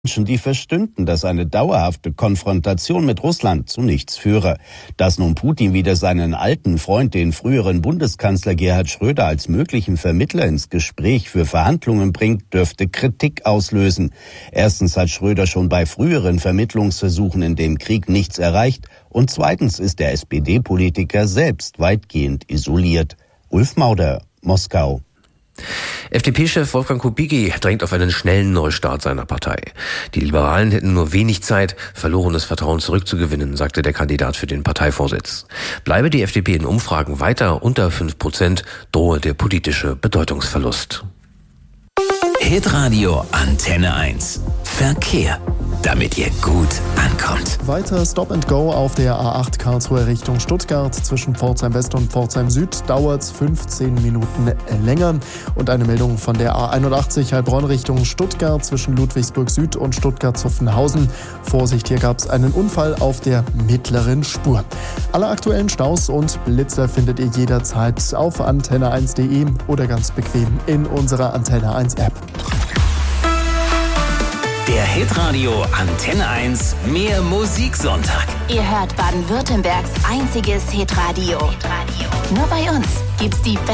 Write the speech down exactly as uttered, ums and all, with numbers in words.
Menschen, die verstünden, dass eine dauerhafte Konfrontation mit Russland zu nichts führe. Dass nun Putin wieder seinen alten Freund, den früheren Bundeskanzler Gerhard Schröder, als möglichen Vermittler ins Gespräch für Verhandlungen bringt, dürfte Kritik auslösen. Erstens hat Schröder schon bei früheren Vermittlungsversuchen in dem Krieg nichts erreicht und zweitens ist der S P D-Politiker selbst weitgehend isoliert. Ulf Mauder, Moskau. F D P-Chef Wolfgang Kubicki drängt auf einen schnellen Neustart seiner Partei. Die Liberalen hätten nur wenig Zeit, verlorenes Vertrauen zurückzugewinnen, sagte der Kandidat für den Parteivorsitz. Bleibe die F D P in Umfragen weiter unter fünf Prozent, drohe der politische Bedeutungsverlust. Hitradio Antenne eins. Verkehr, damit ihr gut ankommt. Weiter Stop and Go auf der A acht Karlsruhe Richtung Stuttgart. Zwischen Pforzheim West und Pforzheim Süd dauert es fünfzehn Minuten länger. Und eine Meldung von der A einundachtzig Heilbronn Richtung Stuttgart zwischen Ludwigsburg Süd und Stuttgart-Zuffenhausen. Vorsicht, hier gab es einen Unfall auf der mittleren Spur. Alle aktuellen Staus und Blitzer findet ihr jederzeit auf antenne eins punkt de oder ganz bequem in unserer Antenne eins App. Der Hitradio Antenne eins Mehr Musiksonntag. Ihr hört Baden-Württembergs einziges Hitradio. Hitradio. Nur bei uns gibt's die